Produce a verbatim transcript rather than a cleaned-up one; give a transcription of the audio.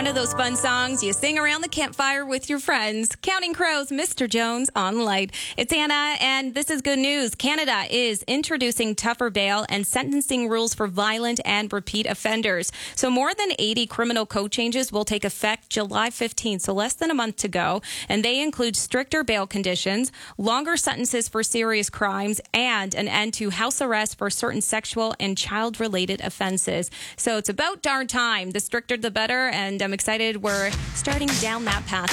one of those fun songs you sing around the campfire with your friends. Counting Crows, Mister Jones on Light. It's Anna, and this is good news. Canada is introducing tougher bail and sentencing rules for violent and repeat offenders. So more than eighty criminal code changes will take effect July fifteenth, so less than a month to go. And they include stricter bail conditions, longer sentences for serious crimes, and an end to house arrest for certain sexual and child-related offenses. So it's about darn time. The stricter, the better, and I'm excited we're starting down that path.